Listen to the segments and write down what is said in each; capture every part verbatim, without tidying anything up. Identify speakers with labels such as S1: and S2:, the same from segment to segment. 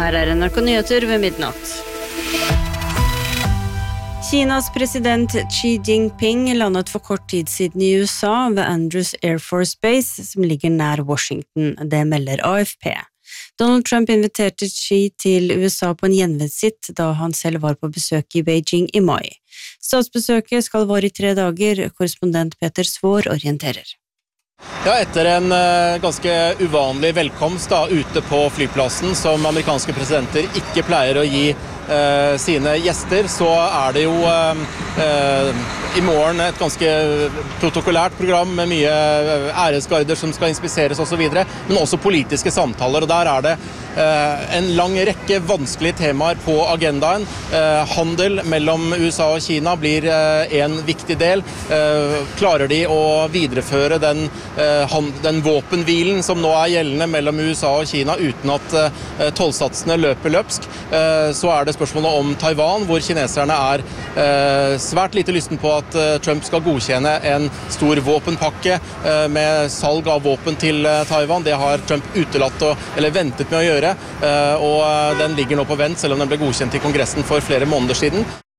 S1: Her er N R K Nyheter ved midnatt. Kinas president Xi Jinping landet for kort tid siden i U S A ved Andrews Air Force Base, som ligger nær Washington, det melder A F P. Donald Trump inviterte Xi til U S A på en gjenvendsitt da han selv var på besøk i Beijing i mai. Statsbesøket skal vare i tre dager, korrespondent Peter Svår orienterer.
S2: Ja, etter en uh, ganske uvanlig velkomst da, ute på flyplassen som amerikanske presidenter ikke pleier å gi uh, sine gjester, så er det jo uh, uh, i morgen et ganske protokollært program med mye æresgarder som skal inspiseres og så videre, men også politiske samtaler, og der er det uh, en lang rekke vanskelige temaer på agendaen. Uh, handel mellom U S A og Kina blir uh, en viktig del. Uh, klarer de å videreføre den den våpenhvilen som nå er gjeldende mellom U S A og Kina uten at tollsatsene løper løpsk, så er det spørsmålet om Taiwan, hvor kineserne er svært lite lysten på at Trump skal godkjenne en stor våpenpakke med salg av våpen til Taiwan. Det har Trump utelatt å, eller ventet med å gjøre, og den ligger nå på vent, selv om den ble godkjent i Kongressen for flere måneder siden.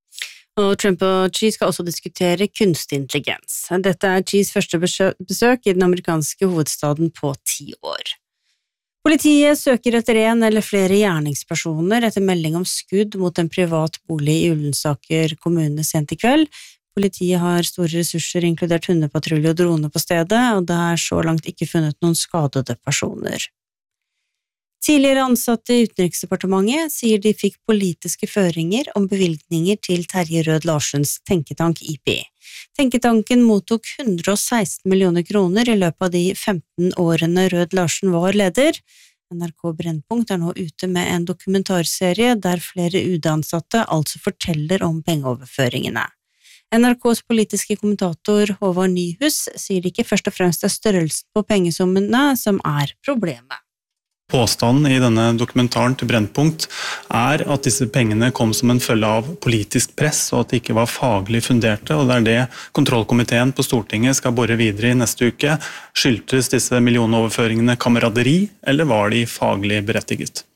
S1: Og Trump og Xi skal også diskutere kunstig intelligens. Dette er Xis første besøk i den amerikanske hovedstaden på ti år. Politiet søker etter en eller flere gjerningspersoner etter melding om skudd mot en privat bolig i Ullensaker kommune sent i kveld. Politiet har store ressurser, inkludert hundepatrulje og drone på stedet, og det er så langt ikke funnet noen skadede personer. Tidligere ansatte i Utenriksdepartementet sier de fikk politiske føringer om bevilgninger til Terje Rød Larsens tenketank I P. Tenketanken mottok hundre og seksten millioner kroner i løpet av de femten årene Rød Larsen var leder. N R K Brennpunkt er nå ute med en dokumentarserie der flere U D-ansatte altså forteller om pengeoverføringene. N R K's politiske kommentator Håvard Nyhus sier det ikke først og fremst er størrelsen på pengesummene som er problemet.
S3: Påstanden i denne dokumentaren til Brennpunkt er at disse pengene kom som en følge av politisk press, og at de ikke var faglig funderte, og det er det kontrollkomiteen på Stortinget skal bore videre i neste uke. Skyldtes disse millionoverføringene kameraderi, eller var de faglig berettiget?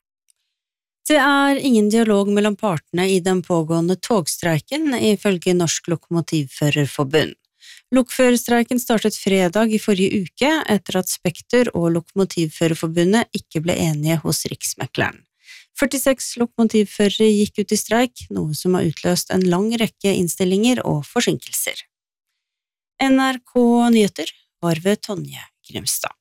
S1: Det er ingen dialog mellom partene i den pågående togstreiken, ifølge Norsk Lokomotivførerforbund. Lokførerstreiken startet fredag i forrige uke etter at Spekter og Lokomotivførerforbundet ikke ble enige hos Riksmekleren. førtiseks lokomotivførere gikk ut i streik, noe som har utløst en lang rekke innstillinger og forsinkelser. N R K Nyheter var ved Tonje Grimstad.